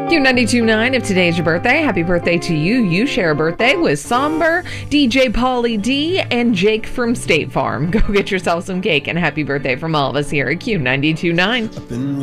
Q92.9, if today is your birthday, happy birthday to you. You share a birthday with Somber, DJ Pauly D, and Jake from State Farm. Go get yourself some cake and happy birthday from all of us here at Q92.9.